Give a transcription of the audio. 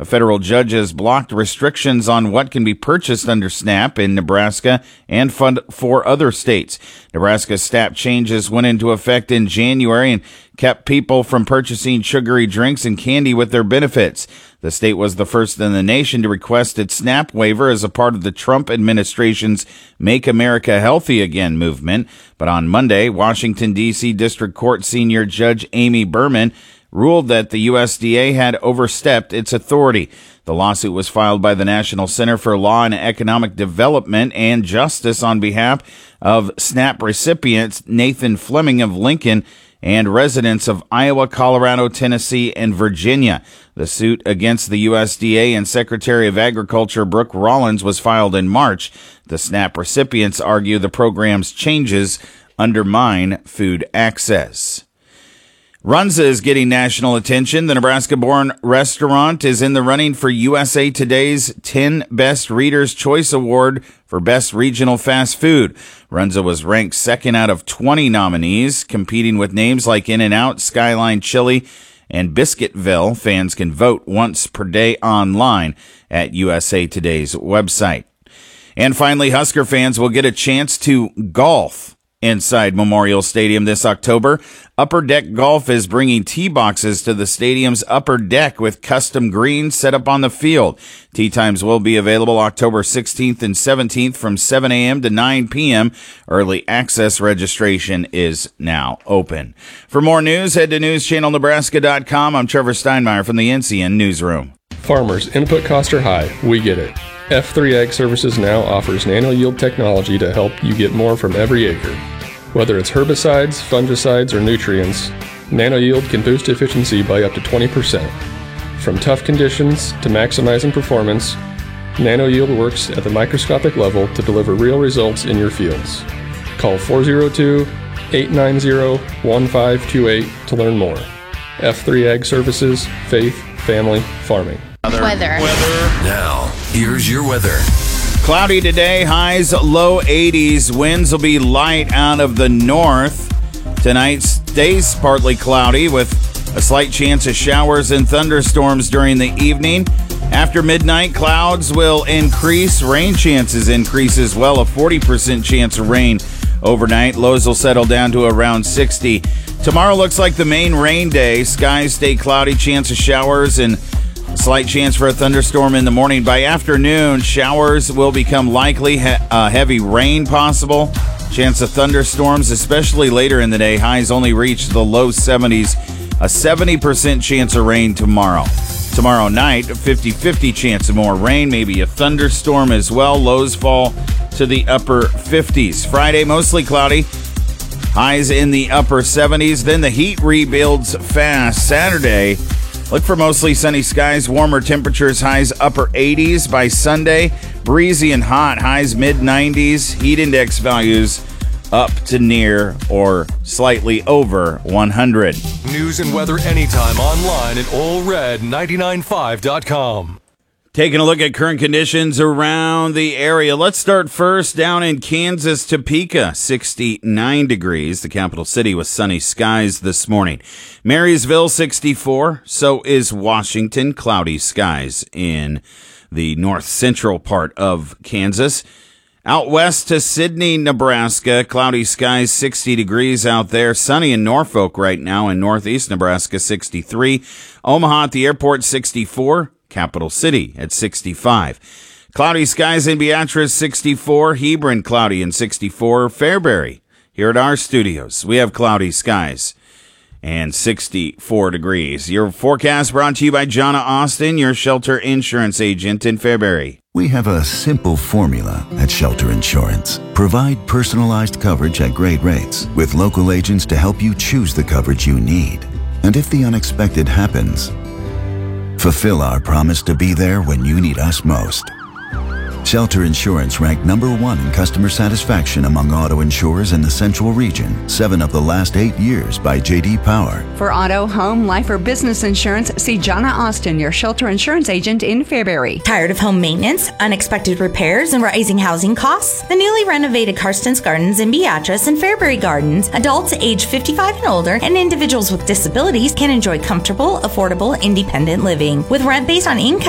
A federal judge has blocked restrictions on what can be purchased under SNAP in Nebraska and for other states. Nebraska's SNAP changes went into effect in January and kept people from purchasing sugary drinks and candy with their benefits. The state was the first in the nation to request its SNAP waiver as a part of the Trump administration's Make America Healthy Again movement. But on Monday, Washington, D.C. District Court Senior Judge Amy Berman ruled that the USDA had overstepped its authority. The lawsuit was filed by the National Center for Law and Economic Development and Justice on behalf of SNAP recipients Nathan Fleming of Lincoln and residents of Iowa, Colorado, Tennessee, and Virginia. The suit against the USDA and Secretary of Agriculture Brooke Rollins was filed in March. The SNAP recipients argue the program's changes undermine food access. Runza is getting national attention. The Nebraska-born restaurant is in the running for USA Today's 10 Best Readers' Choice Award for Best Regional Fast Food. Runza was ranked second out of 20 nominees, competing with names like In-N-Out, Skyline Chili, and Biscuitville. Fans can vote once per day online at USA Today's website. And finally, Husker fans will get a chance to golf inside Memorial Stadium this October. Upper Deck Golf is bringing tee boxes to the stadium's upper deck with custom greens set up on the field. Tee times will be available October 16th and 17th from 7 a.m. to 9 p.m. Early access registration is now open. For more news, head to newschannelnebraska.com. I'm Trevor Steinmeier from the NCN Newsroom. Farmers' input costs are high. We get it. F3 Ag Services now offers nano-yield technology to help you get more from every acre. Whether it's herbicides, fungicides, or nutrients, nano-yield can boost efficiency by up to 20%. From tough conditions to maximizing performance, nano-yield works at the microscopic level to deliver real results in your fields. Call 402-890-1528 to learn more. F3 Ag Services, Faith, Family, Farming. Weather. Now, here's your weather. Cloudy today, highs low 80s. Winds will be light out of the north. Tonight stays partly cloudy with a slight chance of showers and thunderstorms during the evening. After midnight, clouds will increase. Rain chances increase as well. A 40% chance of rain overnight. Lows will settle down to around 60. Tomorrow looks like the main rain day. Skies stay cloudy, chance of showers and slight chance for a thunderstorm in the morning. By afternoon, showers will become likely, heavy rain possible. Chance of thunderstorms, especially later in the day. Highs only reach the low 70s. A 70% chance of rain tomorrow. Tomorrow night, a 50-50 chance of more rain, maybe a thunderstorm as well. Lows fall to the upper 50s. Friday, mostly cloudy. Highs in the upper 70s. Then the heat rebuilds fast. Saturday, look for mostly sunny skies, warmer temperatures, highs upper 80s by Sunday. Breezy and hot, highs mid-90s. Heat index values up to near or slightly over 100. News and weather anytime online at allred995.com. Taking a look at current conditions around the area. Let's start first down in Kansas, Topeka, 69 degrees. The capital city with sunny skies this morning. Marysville, 64. So is Washington. Cloudy skies in the north central part of Kansas. Out west to Sidney, Nebraska, cloudy skies, 60 degrees out there. Sunny in Norfolk right now. In northeast Nebraska, 63. Omaha at the airport, 64. Capital City at 65. Cloudy skies in Beatrice, 64. Hebron, cloudy and 64. Fairbury, here at our studios, we have cloudy skies and 64 degrees. Your forecast brought to you by Jonna Austin, your shelter insurance agent in Fairbury. We have a simple formula at Shelter Insurance. Provide personalized coverage at great rates with local agents to help you choose the coverage you need. And if the unexpected happens, fulfill our promise to be there when you need us most. Shelter Insurance ranked #1 in customer satisfaction among auto insurers in the Central Region, 7 of the last 8 years by J.D. Power. For auto, home, life, or business insurance, see Jonna Austin, your shelter insurance agent in Fairbury. Tired of home maintenance, unexpected repairs, and rising housing costs? The newly renovated Karstens Gardens in Beatrice and Fairbury Gardens, adults age 55 and older, and individuals with disabilities can enjoy comfortable, affordable, independent living. With rent based on income